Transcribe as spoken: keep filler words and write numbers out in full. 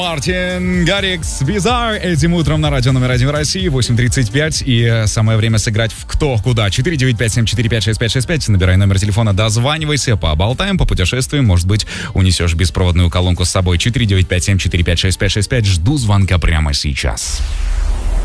Мартин Гаррикс, Bizarre этим утром на радио номер один в России, восемь тридцать пять, и самое время сыграть в «Кто куда». четыре девять пять семь четыре пять шесть пять шесть пять, набирай номер телефона, дозванивайся, поболтаем, попутешествуем, может быть, унесешь беспроводную колонку с собой. четыре девять пять семь четыре пять шесть пять шесть пять, жду звонка прямо сейчас.